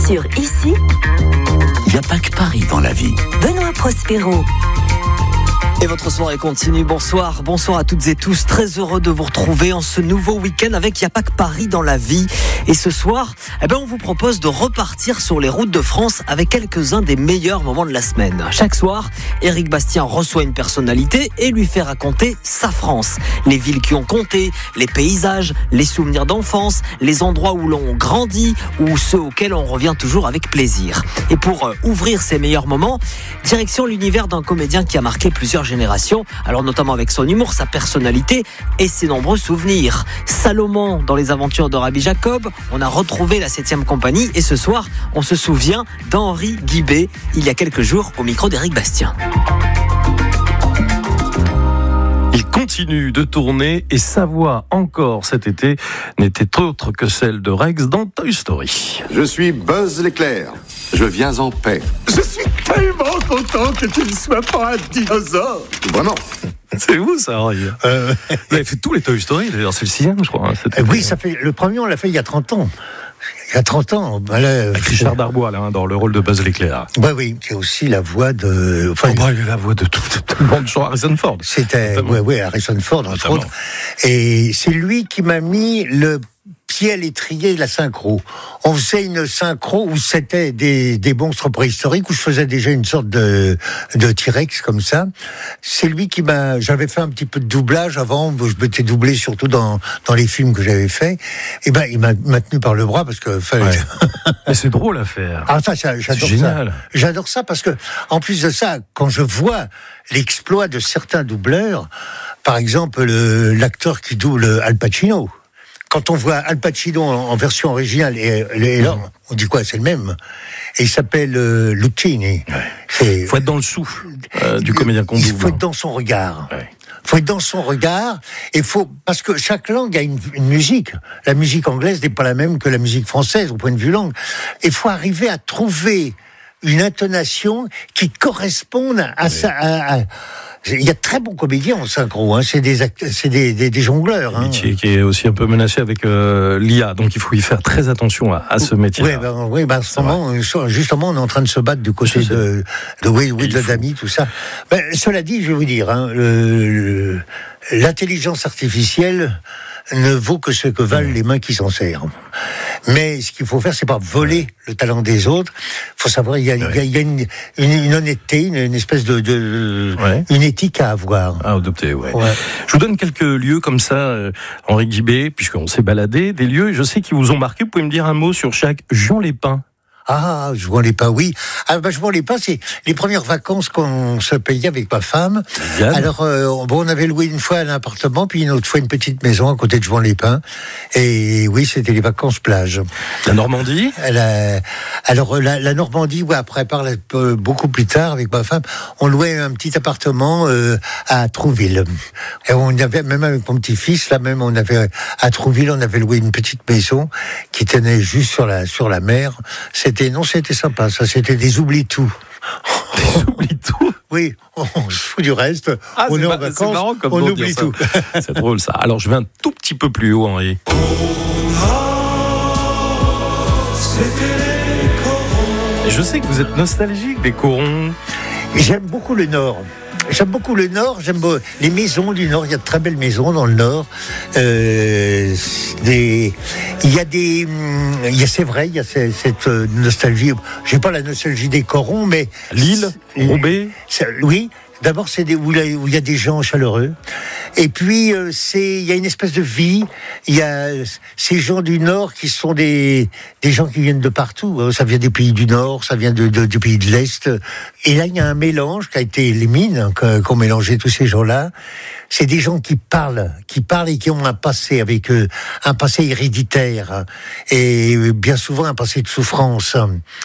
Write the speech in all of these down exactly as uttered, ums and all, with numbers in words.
Sur Ici, il n'y a pas que Paris dans la vie. Benoît Prospero. Et votre soirée continue. Bonsoir, bonsoir à toutes et tous. Très heureux de vous retrouver en ce nouveau week-end avec Il n'y a pas que Paris dans la vie. Et ce soir, eh ben, on vous propose de repartir sur les routes de France avec quelques-uns des meilleurs moments de la semaine. Chaque soir, Éric Bastien reçoit une personnalité et lui fait raconter sa France. Les villes qui ont compté, les paysages, les souvenirs d'enfance, les endroits où l'on grandit ou ceux auxquels on revient toujours avec plaisir. Et pour euh, ouvrir ces meilleurs moments, direction l'univers d'un comédien qui a marqué plusieurs génération, alors notamment avec son humour, sa personnalité et ses nombreux souvenirs. Salomon dans les aventures de Rabbi Jacob, on a retrouvé la septième compagnie et ce soir, on se souvient d'Henri Guibé, il y a quelques jours au micro d'Éric Bastien. Il continue de tourner et sa voix encore cet été n'était autre que celle de Rex dans Toy Story. Je suis Buzz l'éclair. Je viens en paix. Je suis tellement content que tu ne sois pas un dinosaure. Vraiment. C'est vous ça, Henri. Euh... Vous avez fait tous les Toy Story, d'ailleurs c'est le sixième je crois. Hein, oui, ça fait, le premier on l'a fait il y a trente ans. Il y a trente ans. Ben là, avec Richard Darbois, là, hein, dans le rôle de Buzz l'éclair. Bah oui, qui est aussi la voix de... Enfin, oh bah, il est la voix de tout, tout le monde, sur Harrison Ford. C'était, oui, oui, Harrison Ford, entre Notamment. autres. Et c'est lui qui m'a mis le pied à l'étrier de la synchro. On faisait une synchro où c'était des, des monstres préhistoriques, où je faisais déjà une sorte de, de T-Rex comme ça. C'est lui qui m'a... J'avais fait un petit peu de doublage avant, je m'étais doublé surtout dans, dans les films que j'avais faits. Et ben, il m'a maintenu par le bras parce que... Fallait... Ouais. Mais c'est drôle à faire. Ah, ça, ça j'adore c'est génial. ça. J'adore ça parce que, en plus de ça, quand je vois l'exploit de certains doubleurs, par exemple, le, l'acteur qui double Al Pacino, quand on voit Al Pacino en, en version originale, et, et là, on dit quoi, c'est le même. Et il s'appelle euh, Lucchini. Il faut être dans le souffle euh, du comédien qu'on double. Il faut être dans son regard. Il ouais. faut être dans son regard. Et faut, parce que chaque langue a une, une musique. La musique anglaise n'est pas la même que la musique française, au point de vue langue. Il faut arriver à trouver une intonation qui corresponde à ouais. ça... À, à, il y a de très bons comédiens en synchro, hein. c'est des acteurs, c'est des, des, des jongleurs. Un métier hein. qui est aussi un peu menacé avec euh, l'I A, donc il faut y faire très attention à, à ce métier-là. Oui, ben, oui, ben, ce moment, justement, on est en train de se battre du côté de, de Will, Will Dami, tout ça. Ben, cela dit, je vais vous dire, hein, le, le, l'intelligence artificielle ne vaut que ce que valent les mains qui s'en servent. Mais ce qu'il faut faire, c'est pas voler le talent des autres. Il faut savoir, il y a, ouais. il y a une, une, une honnêteté, une, une espèce de, de ouais. une éthique à avoir. À adopter, ouais. ouais. Je vous donne quelques lieux comme ça, euh, Henri Guibé, puisqu'on s'est baladé, des lieux, je sais, qui vous ont marqué. Vous pouvez me dire un mot sur chaque. Juan les Pins. Ah, Juan les Pins, oui. Ah, bah, Juan les Pins, c'est les premières vacances qu'on se payait avec ma femme. Yann. Alors, euh, bon, on avait loué une fois un appartement, puis une autre fois une petite maison à côté de Juan les Pins. Et oui, c'était les vacances plage. La Normandie? La, alors, la, la Normandie, ouais, après, par la, euh, beaucoup plus tard, avec ma femme, on louait un petit appartement euh, à Trouville. Et on avait, même avec mon petit-fils, là même, on avait, à Trouville, on avait loué une petite maison qui tenait juste sur la, sur la mer. C'était Non, c'était sympa, ça, c'était des oublie-tout. Des oublie-tout? Oui, on se fout du reste, ah, on est, est en pas, vacances, c'est marrant comme on on oublie tout. C'est drôle ça. Alors je vais un tout petit peu plus haut, Henri. Et je sais que vous êtes nostalgique des corons. J'aime beaucoup le Nord. J'aime beaucoup le Nord, j'aime les maisons du Nord, il y a de très belles maisons dans le Nord. Euh, des, il y a des, il y a, c'est vrai, il y a cette, cette nostalgie, j'ai pas la nostalgie des corons, mais... Lille, Roubaix. Oui, d'abord c'est des, où il y a des gens chaleureux. Et puis, euh, c'est, il y a une espèce de vie. Il y a ces gens du Nord qui sont des, des gens qui viennent de partout. Ça vient des pays du Nord, ça vient de, de, du pays de l'Est. Et là, il y a un mélange qui a été les mines, hein, qu'ont mélangé tous ces gens-là. C'est des gens qui parlent, qui parlent et qui ont un passé avec eux, un passé héréditaire et bien souvent un passé de souffrance.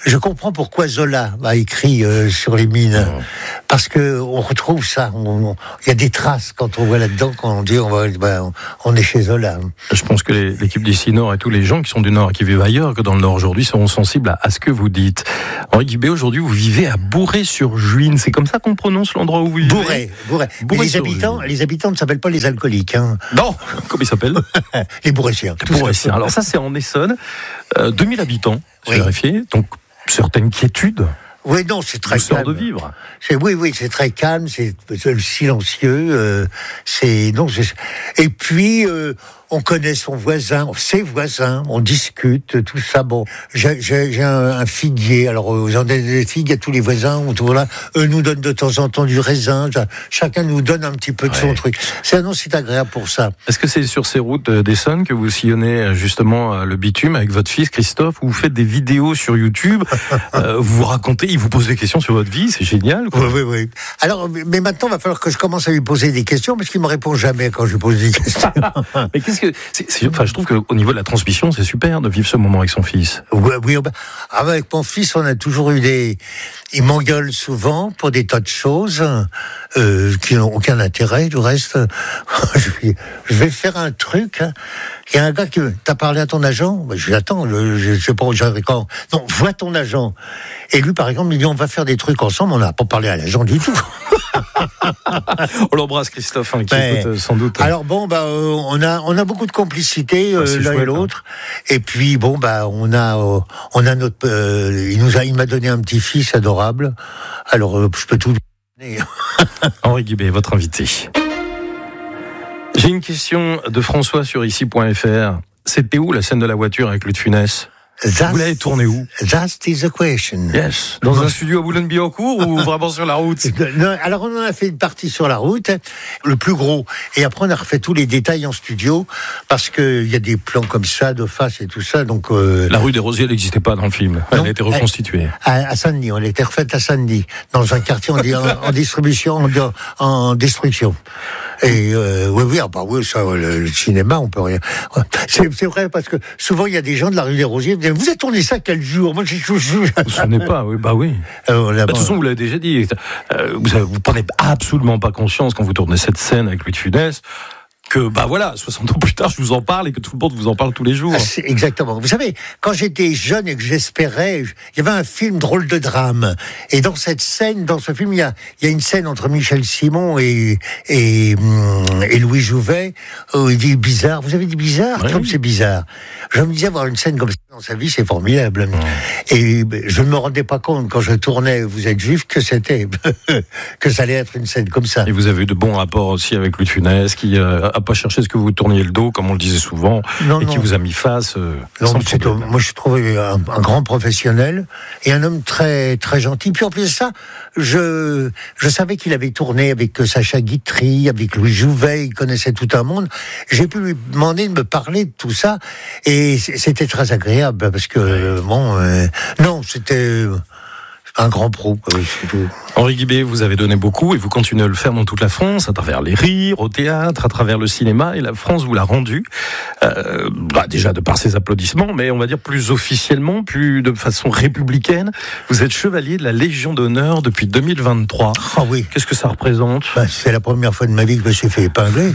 je comprends pourquoi Zola a écrit euh, sur les mines, mmh. parce que on retrouve ça. Il y a des traces quand on voit là-dedans, quand on dit on, va, ben, on est chez Zola. Je pense que les, l'équipe d'ici Nord et tous les gens qui sont du Nord et qui vivent ailleurs que dans le Nord aujourd'hui seront sensibles à, à ce que vous dites. Henri Guibé, aujourd'hui, vous vivez à Bourret-sur-Juine. C'est comme ça qu'on prononce l'endroit où vous vivez. Bourret, Bourret. Bourret les habitants, les habitants ne s'appellent pas les alcooliques. Hein. Non, comment ils s'appellent? Les Bourretiens. Les Bourretiens. Alors ça, c'est en Essonne. Euh, deux mille habitants, j'ai oui. vérifié. Donc, certaines quiétudes. Oui, non, c'est très calme. de vivre. C'est, oui, oui, c'est très calme, c'est, c'est silencieux. Euh, c'est, non, c'est, et puis, euh, on connaît son voisin, ses voisins, on discute, tout ça. Bon, j'ai, j'ai, j'ai un, un figuier, alors euh, j'en ai des figues à tous les voisins autour là. Eux nous donnent de temps en temps du raisin. Chacun nous donne un petit peu de ouais. son truc. C'est non, c'est agréable pour ça. Est-ce que c'est sur ces routes d'Essonne que vous sillonnez justement le bitume avec votre fils Christophe, où vous faites des vidéos sur YouTube, euh, vous vous racontez, il vous pose des questions sur votre vie, c'est génial. Quoi. Oui, oui, oui. Alors, mais maintenant, il va falloir que je commence à lui poser des questions parce qu'il me répond jamais quand je lui pose des questions. Mais qu'est-ce que, c'est, c'est, enfin, je trouve qu'au niveau de la transmission, c'est super de vivre ce moment avec son fils. Oui, oui. Avec mon fils, on a toujours eu des. Il m'engueule souvent pour des tas de choses euh, qui n'ont aucun intérêt. Du reste, je vais faire un truc. Hein. Il y a un gars qui t'a parlé à ton agent. Je lui attends. Je, je sais pas. J'avais quand. Non, vois ton agent. Et lui, par exemple, il dit on va faire des trucs ensemble. On n'a pas parlé à l'agent du tout. On l'embrasse, Christophe, hein, qui ben, écoute euh, sans doute. Alors bon, bah, euh, on a on a beaucoup de complicité euh, ah, l'un chouette, et l'autre. Hein. Et puis bon, bah, on a euh, on a notre. Euh, il nous a il m'a donné un petit fils adorable. Alors euh, je peux tout. Henri Guibé, votre invité. J'ai une question de François sur ici point f r. C'était où la scène de la voiture avec Louis de Funès? That's, vous l'avez tourné où? That is the question. Yes. Dans un studio à Boulogne-Billancourt ou vraiment sur la route? Non, alors on en a fait une partie sur la route, le plus gros. Et après on a refait tous les détails en studio parce que il y a des plans comme ça de face et tout ça. Donc euh... la rue des Rosiers n'existait pas dans le film. Elle non, a été reconstituée. À, à Saint-Denis, on a été refaite à Saint-Denis, dans un quartier en, en, en distribution, en, en destruction. Et euh, oui, oui, ah bah oui, ça, le, le cinéma, on peut rien. C'est, c'est vrai parce que souvent il y a des gens de la rue des Rosiers. Vous avez tourné ça quel jour? Moi, j'ai toujours. Ce n'est pas, oui, bah oui. Euh, bah, de toute façon, vous l'avez déjà dit. Euh, vous, avez, vous prenez absolument pas conscience quand vous tournez cette scène avec Louis de Funès que, bah voilà, soixante ans plus tard, je vous en parle et que tout le monde vous en parle tous les jours. C'est exactement. Vous savez, quand j'étais jeune et que j'espérais, il y avait un film Drôle de drame. Et dans cette scène, dans ce film, il y a, il y a une scène entre Michel Simon et, et, et Louis Jouvet où il dit bizarre. Vous avez dit bizarre? Oui. Comme c'est bizarre. Je me disais avoir une scène comme ça dans sa vie, c'est formidable. Ouais. Et je ne me rendais pas compte quand je tournais Vous êtes juif que c'était, que ça allait être une scène comme ça. Et vous avez eu de bons rapports aussi avec Louis de Funès qui, euh, a pas cherché ce que vous tourniez le dos, comme on le disait souvent, non, et non. qui vous a mis face. Euh, non, c'est, moi, je trouvais un, un grand professionnel et un homme très très gentil. Puis en plus de ça, je je savais qu'il avait tourné avec Sacha Guitry, avec Louis Jouvet, il connaissait tout un monde. J'ai pu lui demander de me parler de tout ça et c'était très agréable parce que ouais. bon, euh, non, c'était un grand pro. Euh, Henri Guibé, vous avez donné beaucoup et vous continuez à le faire dans toute la France, à travers les rires, au théâtre, à travers le cinéma, et la France vous l'a rendu, euh, bah déjà de par ses applaudissements, mais on va dire plus officiellement, plus de façon républicaine. Vous êtes chevalier de la Légion d'honneur depuis deux mille vingt-trois. Ah oui. Qu'est-ce que ça représente? Bah, c'est la première fois de ma vie que je me suis fait épingler.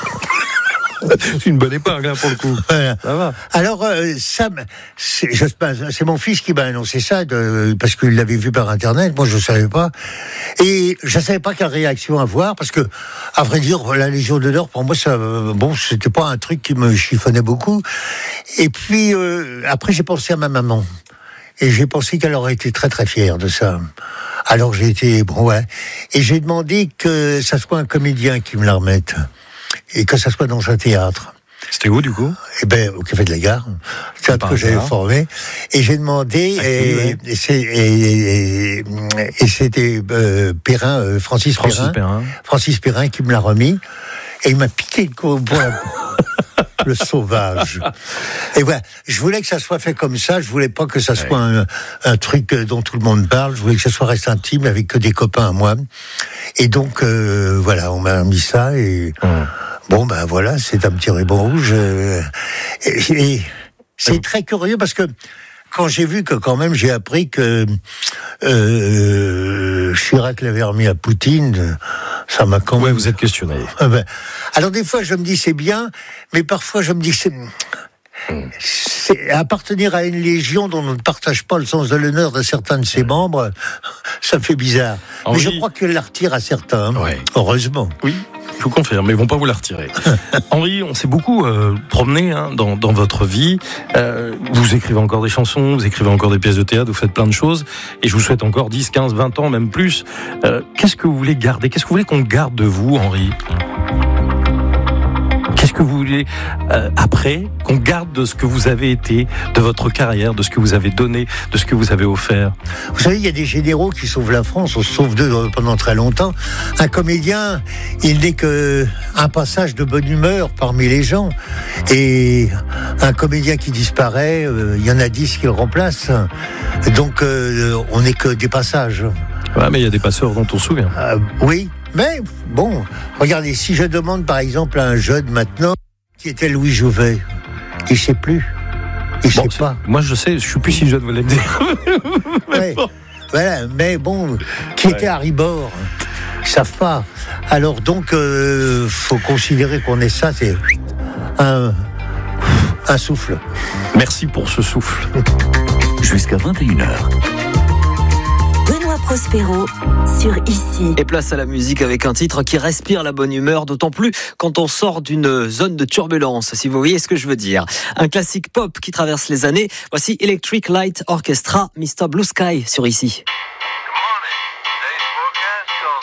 C'est une bonne épingle, hein, pour le coup. Voilà. Ça va. Alors, euh, ça, c'est, je, c'est mon fils qui m'a annoncé ça, de, parce qu'il l'avait vu par Internet. Moi, je ne savais pas. Et je ne savais pas quelle réaction avoir, parce que, à vrai dire, la Légion d'honneur, pour moi, ça, bon, c'était pas un truc qui me chiffonnait beaucoup. Et puis, euh, après, j'ai pensé à ma maman. Et j'ai pensé qu'elle aurait été très, très fière de ça. Alors, j'ai été, bon, ouais. Et j'ai demandé que ça soit un comédien qui me la remette. Et que ça soit dans un théâtre. C'était où, du coup? Eh ben, au Café de la Gare. Théâtre que j'avais formé. Et j'ai demandé, ah, et, ouais. et, c'est, et, et, et c'était euh, Perrin, euh, Francis, Francis Perrin, Perrin. Francis Perrin qui me l'a remis. Et il m'a piqué le coup. Le sauvage. Et voilà, je voulais que ça soit fait comme ça. Je voulais pas que ça soit ouais. un, un truc dont tout le monde parle. Je voulais que ça soit resté intime avec que des copains à moi. Et donc, euh, voilà, on m'a mis ça et hum. bon, ben voilà, c'est un petit ruban rouge. Et, et c'est très curieux parce que quand j'ai vu que quand même j'ai appris que euh, Chirac l'avait remis à Poutine, ça m'a quand même... Ouais, vous êtes questionné. Ah ben, alors des fois je me dis c'est bien, mais parfois je me dis c'est... C'est appartenir à une légion dont on ne partage pas le sens de l'honneur de certains de ses membres, ça fait bizarre. Henri... Mais je crois qu'elle la retire à certains, ouais. Heureusement. Oui, je vous confirme, mais ils vont pas vous la retirer. Henri, on s'est beaucoup euh, promené hein, dans, dans votre vie. Euh, vous écrivez encore des chansons, vous écrivez encore des pièces de théâtre, vous faites plein de choses, et je vous souhaite encore dix, quinze, vingt ans, même plus. Euh, qu'est-ce que vous voulez garder ? Qu'est-ce que vous voulez qu'on garde de vous, Henri ? Qu'est-ce que vous voulez euh, après qu'on garde de ce que vous avez été, de votre carrière, de ce que vous avez donné, de ce que vous avez offert ? Vous savez, il y a des généraux qui sauvent la France, on se sauve d'eux pendant très longtemps. Un comédien, il n'est qu'un passage de bonne humeur parmi les gens. Et un comédien qui disparaît, euh, il y en a dix qui le remplacent. Donc euh, on n'est que des passages. Ouais, mais il y a des passeurs dont on se souvient. Euh, oui. Mais bon, regardez, si je demande par exemple à un jeune maintenant qui était Louis Jouvet, il ne sait plus. Il ne bon, sait pas. Moi je sais, je ne suis plus si jeune, vous allez me dire. Ouais, bon. Voilà, mais bon, qui ouais. était Harry Bor, ils ne savent pas. Alors donc, il euh, faut considérer qu'on est ça, c'est un, un souffle. Merci pour ce souffle. Jusqu'à vingt et une heures. Prospero sur Ici. Et place à la musique avec un titre qui respire la bonne humeur, d'autant plus quand on sort d'une zone de turbulence, si vous voyez ce que je veux dire. Un classique pop qui traverse les années. Voici Electric Light Orchestra, mister Blue Sky sur Ici.